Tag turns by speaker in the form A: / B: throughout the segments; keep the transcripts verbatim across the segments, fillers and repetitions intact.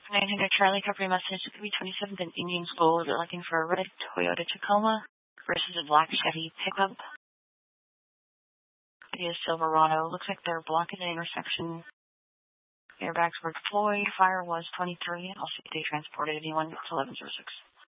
A: nine hundred Charlie, Company message. It could be twenty-seventh and Indian School. They're looking for a red Toyota Tacoma versus a black Chevy pickup. It is Silverado. Looks like they're blocking the intersection. Airbags were deployed. Fire was twenty-three. I'll see if they transported anyone. It's eleven oh six.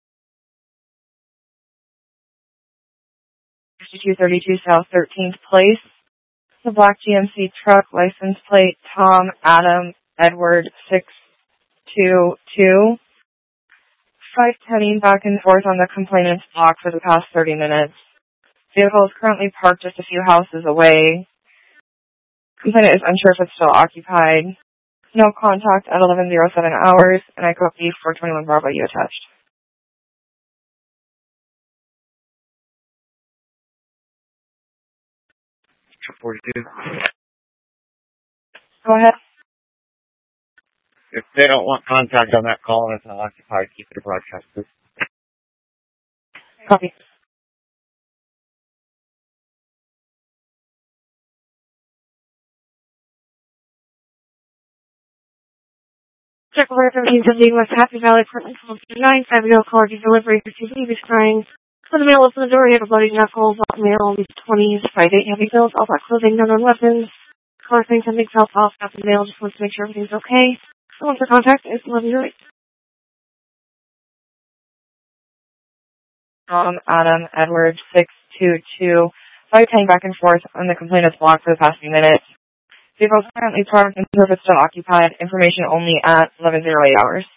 B: fifty-two thirty-two South thirteenth Place. The black G M C truck, license plate Tom Adam Edward six two two. Five tenning back and forth on the complainant's block for the past thirty minutes. Vehicle is currently parked just a few houses away. Complainant is unsure if it's still occupied. No contact at eleven oh seven hours, and I copy four twenty-one Bravo U attached.
C: forty-two.
B: Go ahead.
C: If they don't want contact on that call and it's not occupied, keep it a broadcast, please.
B: Copy.
D: Check over seventeen seventeen West Happy Valley, Portland, nine five zero car delivery for two babies crying. For the mail, open the door, you have a bloody knuckles, black mail, twenties, five eight heavy bills, all black clothing, none on weapons. Car thing, something fell off, got the mail, just wants to make sure everything's okay. Someone for contact is eleven oh eight.
B: Tom Adam Edward six two two. Five ten back and forth on the complainant's block for the past few minutes. Vehicle is currently parked and still occupied. Information only at eleven oh eight hours.